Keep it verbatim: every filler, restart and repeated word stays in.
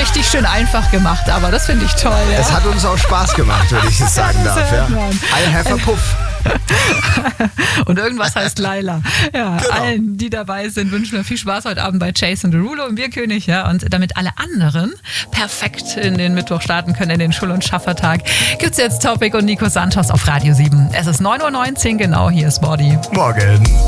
richtig schön einfach gemacht, aber das finde ich toll. Ja? Es hat uns auch Spaß gemacht, wenn ich es sagen darf. Ja. I have a puff. Und irgendwas heißt Laila. Ja, genau. Allen, die dabei sind, wünschen wir viel Spaß heute Abend bei Jason Derulo im Bierkönig. Ja, und damit alle anderen perfekt in den Mittwoch starten können, in den Schul- und Schaffertag, gibt's jetzt Topic und Nico Santos auf Radio sieben. Es ist neun Uhr neunzehn, genau, hier ist Body. Morgen.